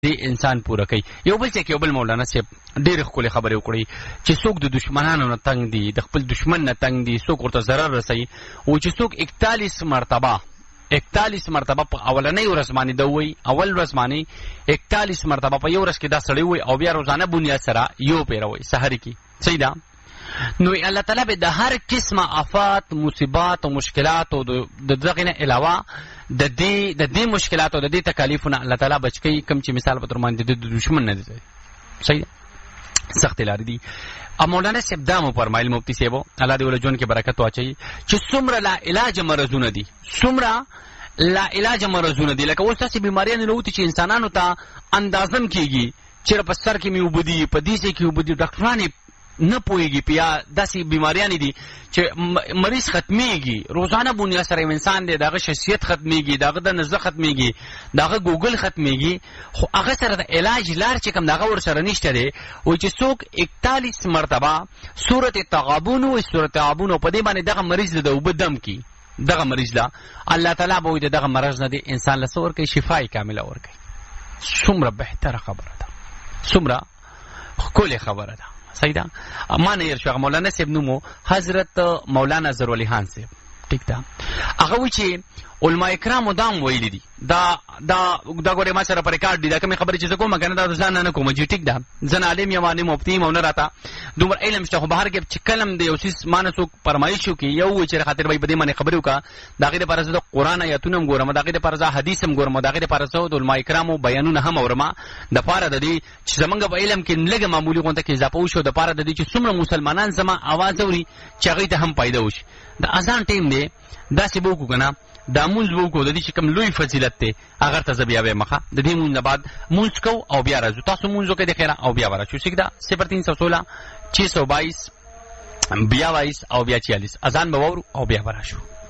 دې انسان پوره کوي. یو بل څه کې یو بل مولانا صاحب ډېرې ښکلې خبرې وکړي چې څوک د دشمنانو نه تنګ دي، د خپل دشمن نه تنګ دي، څوک ورته ضرر رسوي، او چې څوک 41 مرتبه په اولنۍ ورځ باندې ده وایي، اول ورځ باندې 41 مرتبه په یو ورځ کې دا سړی وایي او بیا روزانه بنیاد سره یو پیره وایي سحر کې. صحیح ده؟ نو الله تعالی به د هر قسمه آفات، مصیبات او مشکلات او د دغه نه علاوه د دې مشکلات او د دې تکالیفونه الله تعالی بچ کوي، کوم چې مثال په تور باندې د دشمن نه دي. صحیح سخت لارې دي. مولانا صاحب دا مو فرمایل مفتی صاحب الله دې ول جون کې برکت واچي چې څومره لا علاج مرزونه دي، څومره لا علاج مرزونه دي، لکه اوس تاسو بیماریاں نه وتی چې انسانانو ته اندازم کیږي چې په سر کې مې وبدي، په دې کې وبدي، ډاکټرانو نه پوهیږي پیا داسې بیماریاں دي چې مریض ختمیږي روزانه بنیاد سره انسان دی، دغه شخصیت ختمیږي، دغه د نظر ختمیږي، دغه ګوګل ختمیږي، خو هغه سره د علاج لار چې کوم دغه ور سره نشته دی. و چې څوک 41 مرتبه سورۃ التغابن او سورۃ التغابن په دې باندې دغه مریض د وبدم کی، دغه مریض لا الله تعالی به دغه مرض نه دی انسان له سور کې شفای کامله ورکړي. څومره بهتره خبره ده، څومره ښکلې خبره ده. صحیح ده؟ ما نه ير شو مولانا صاحب نومو حضرت مولانا ظهرالي خان صاحب، ٹھیک ده؟ هغه و چې علماء کرام دام ویلي دي دا ګوره ما سره پر ریکارډ دي، دا کومه خبره چې کوم کنه دا ځان نه کوم چې ټیک ده. ځن عالم یمانه مفتی مون راته دومره علم شته، خو بهر کې چې کلم دی او سیس مانسو فرمایشو کې یو چې خاطر به بده باندې خبرو کا داغه د پرزه د قران آیاتونه ګورم، داغه د پرزه حدیث هم ګورم، داغه د پرزه د علماء کرامو بیانونه هم اورم د پاره د دې چې زمونږ په علم کې لګه معمولی غونته کې اضافه وشو، د پاره د دې چې څومره مسلمانان زما आवाज اوري چې هغه ته هم پیدا وشي. د اذان ټیم دی داسې بوکو کنه دا مونږ وکړو، د دې چې کوم لوی فضیلت ته اگر ته زبیا به مخه د دې مونږ نه بعد مونږ کو او بیا راځو تاسو مونږ وکړئ د خیره او بیا ورشو. سګدا 0316 622 22 او بیا 46 اذان به وورو او بیا ورشو.